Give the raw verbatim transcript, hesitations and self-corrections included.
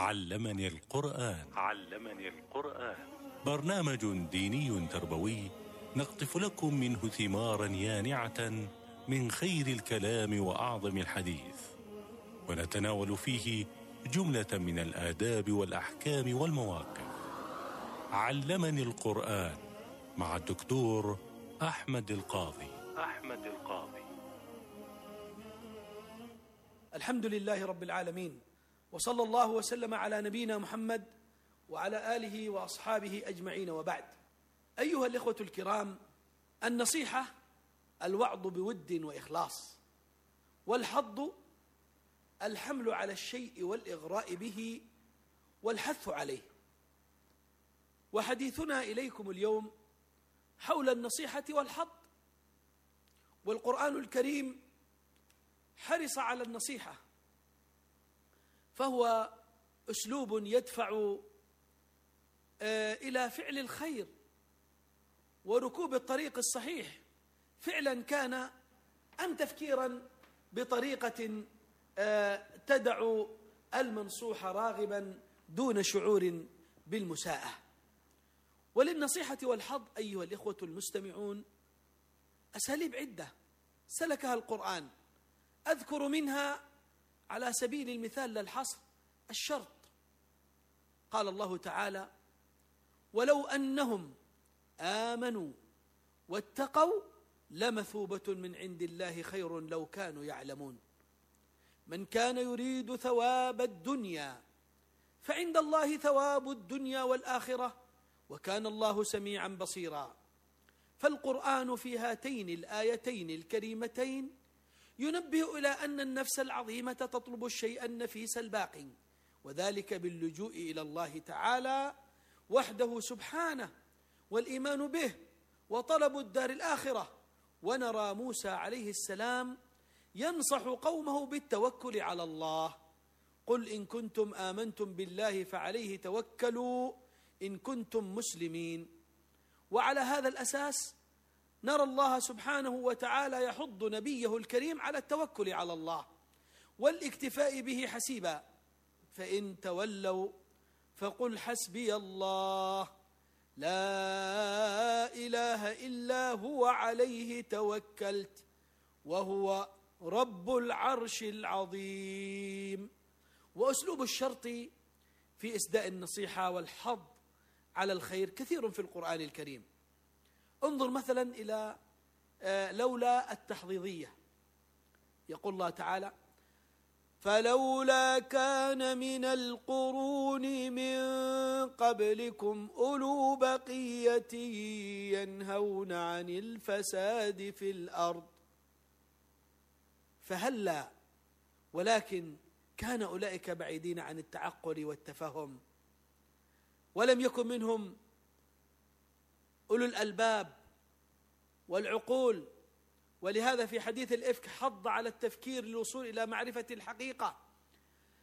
علمني القرآن. علمني القرآن برنامج ديني تربوي نقطف لكم منه ثمارا يانعة من خير الكلام وأعظم الحديث، ونتناول فيه جملة من الآداب والأحكام والمواقف. علمني القرآن مع الدكتور أحمد القاضي. أحمد القاضي. الحمد لله رب العالمين، وصلى الله وسلم على نبينا محمد وعلى آله وأصحابه أجمعين، وبعد. أيها الإخوة الكرام، النصيحة الوعظ بود وإخلاص، والحض الحمل على الشيء والإغراء به والحث عليه. وحديثنا إليكم اليوم حول النصيحة والحض، والقرآن الكريم حرص على النصيحة، فهو أسلوب يدفع إلى فعل الخير وركوب الطريق الصحيح، فعلا كان أم تفكيرا بطريقة تدع المنصوح راغبا دون شعور بالمساءة. وللنصيحة والحض أيها الإخوة المستمعون أساليب عدة سلكها القرآن، أذكر منها على سبيل المثال للحصر الشرط. قال الله تعالى: ولو أنهم آمنوا واتقوا لمثوبة من عند الله خير لو كانوا يعلمون. من كان يريد ثواب الدنيا فعند الله ثواب الدنيا والآخرة وكان الله سميعا بصيرا. فالقرآن في هاتين الآيتين الكريمتين ينبه إلى أن النفس العظيمة تطلب الشيء النفيس الباقي، وذلك باللجوء إلى الله تعالى وحده سبحانه والإيمان به وطلب الدار الآخرة. ونرى موسى عليه السلام ينصح قومه بالتوكل على الله: قل إن كنتم آمنتم بالله فعليه توكلوا إن كنتم مسلمين. وعلى هذا الأساس نرى الله سبحانه وتعالى يحض نبيه الكريم على التوكل على الله والاكتفاء به حسيبا: فإن تولوا فقل حسبي الله لا إله إلا هو عليه توكلت وهو رب العرش العظيم. وأسلوب الشرط في إسداء النصيحة والحض على الخير كثير في القرآن الكريم. انظر مثلا إلى لولا التحضيضية، يقول الله تعالى: فلولا كان من القرون من قبلكم أولو بقية ينهون عن الفساد في الأرض. فهلا ولكن كان أولئك بعيدين عن التعقل والتفهم، ولم يكن منهم أولو الألباب والعقول. ولهذا في حديث الإفك حض على التفكير للوصول إلى معرفة الحقيقة،